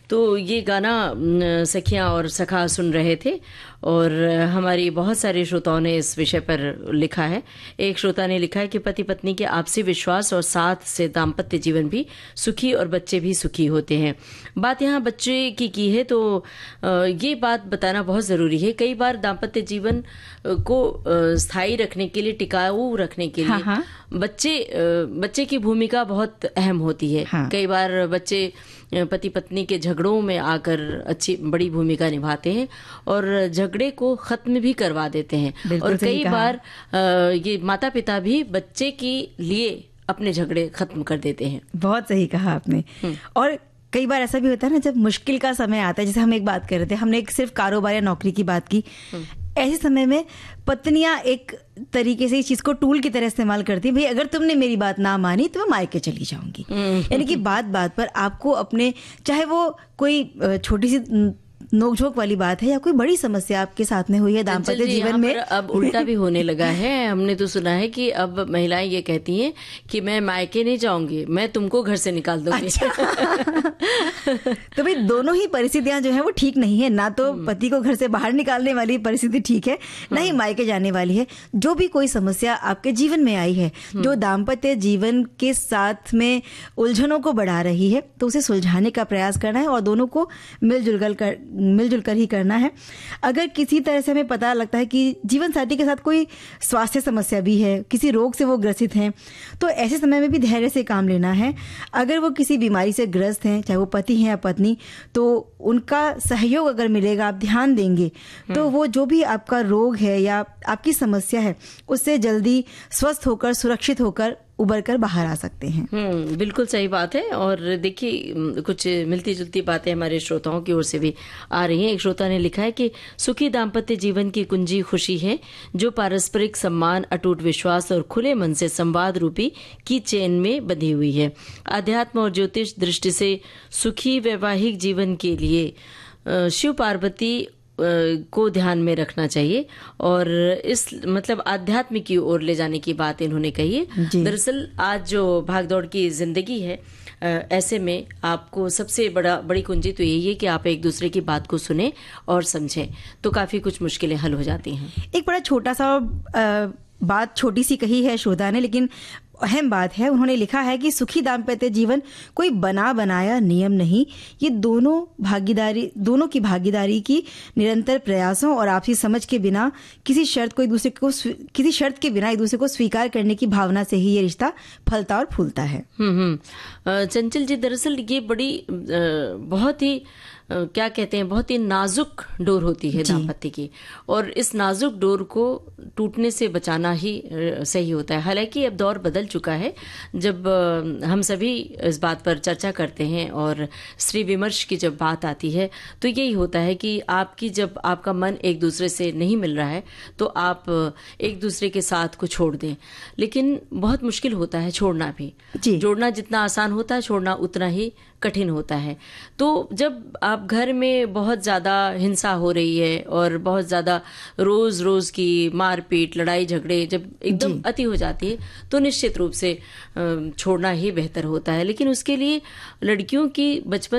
तो ये गाना सखियां और सखा सुन रहे थे और हमारी बहुत सारे श्रोताओं ने इस विषय पर लिखा है। एक श्रोता ने लिखा है कि पति पत्नी के आपसी विश्वास और साथ से दाम्पत्य जीवन भी सुखी और बच्चे भी सुखी होते हैं। बात यहाँ बच्चे की है तो ये बात बताना बहुत ज़रूरी है। कई बार दाम्पत्य जीवन को स्थायी रखने के लिए, टिकाऊ रखने के लिए बच्चे की भूमिका बहुत अहम होती है। कई बार बच्चे पति पत्नी के झगड़ों में आकर अच्छी बड़ी भूमिका निभाते हैं और झगड़े को खत्म भी करवा देते हैं। और कई बार ये माता पिता भी बच्चे के लिए अपने झगड़े खत्म कर देते हैं। बहुत सही कहा आपने। और कई बार ऐसा भी होता है ना, जब मुश्किल का समय आता है, जैसे हम एक बात कर रहे थे, हमने एक सिर्फ कारोबार या नौकरी की बात की, ऐसे समय में पत्नियां एक तरीके से इस चीज को टूल की तरह इस्तेमाल करती है, भाई अगर तुमने मेरी बात ना मानी तो मैं मायके चली जाऊंगी। यानी कि बात बात पर आपको अपने, चाहे वो कोई छोटी सी नोकझोंक वाली बात है या कोई बड़ी समस्या आपके साथ में हुई है दाम्पत्य जीवन में, अब उल्टा भी होने लगा है। हमने तो सुना है कि अब महिलाएं ये कहती हैं कि मैं मायके नहीं जाऊंगी, मैं तुमको घर से निकाल दूंगी। अच्छा। तो भाई दोनों ही परिस्थितियां जो है वो ठीक नहीं है, ना तो पति को घर से बाहर निकालने वाली परिस्थिति ठीक है, ना ही मायके जाने वाली है। जो भी कोई समस्या आपके जीवन में आई है, जो दाम्पत्य जीवन के साथ में उलझनों को बढ़ा रही है, तो उसे सुलझाने का प्रयास करना है और दोनों को मिलजुल कर ही करना है। अगर किसी तरह से हमें पता लगता है कि जीवन साथी के साथ कोई स्वास्थ्य समस्या भी है, किसी रोग से वो ग्रसित हैं, तो ऐसे समय में भी धैर्य से काम लेना है। अगर वो किसी बीमारी से ग्रस्त हैं, चाहे वो पति हैं या पत्नी, तो उनका सहयोग अगर मिलेगा, आप ध्यान देंगे, तो वो जो भी आपका रोग है या आपकी समस्या है, उससे जल्दी स्वस्थ होकर, सुरक्षित होकर उबर कर बाहर आ सकते हैं। बिल्कुल सही बात है। और देखिए, कुछ मिलती जुलती बातें हमारे श्रोताओं की ओर से भी आ रही हैं। एक श्रोता ने लिखा है कि सुखी दाम्पत्य जीवन की कुंजी खुशी है, जो पारस्परिक सम्मान, अटूट विश्वास और खुले मन से संवाद रूपी की चेन में बंधी हुई है। अध्यात्म और ज्योतिष दृष्टि से सुखी वैवाहिक जीवन के लिए शिव पार्वती को ध्यान में रखना चाहिए और इस मतलब आध्यात्म की ओर ले जाने की बात इन्होंने कही है। दरअसल आज जो भागदौड़ की जिंदगी है, ऐसे में आपको सबसे बड़ी कुंजी तो यही है कि आप एक दूसरे की बात को सुने और समझें, तो काफी कुछ मुश्किलें हल हो जाती हैं। एक बड़ा छोटा सा बात छोटी सी कही है श्रोता ने, लेकिन अहम बात है। उन्होंने लिखा है कि सुखी दाम्पत्य जीवन कोई बना बनाया नियम नहीं, ये दोनों की भागीदारी की निरंतर प्रयासों और आपसी समझ के बिना, किसी शर्त के बिना एक दूसरे को स्वीकार करने की भावना से ही ये रिश्ता फलता और फूलता है। चंचल जी, दरअसल ये बड़ी बहुत ही क्या कहते हैं, बहुत ही नाजुक डोर होती है दाम्पत्य की, और इस नाजुक डोर को टूटने से बचाना ही सही होता है। हालांकि अब दौर बदल चुका है, जब हम सभी इस बात पर चर्चा करते हैं और स्त्री विमर्श की जब बात आती है, तो यही होता है कि जब आपका मन एक दूसरे से नहीं मिल रहा है तो आप एक दूसरे के साथ को छोड़ दें, लेकिन बहुत मुश्किल होता है छोड़ना भी। जोड़ना जितना आसान होता है, छोड़ना उतना ही कठिन होता है। तो जब आप घर में बहुत ज्यादा हिंसा हो रही है और बहुत ज्यादा रोज की मारपीट, लड़ाई झगड़े जब एकदम अति हो जाती है, तो निश्चित रूप से छोड़ना ही बेहतर होता है। लेकिन उसके लिए लड़कियों की बचपन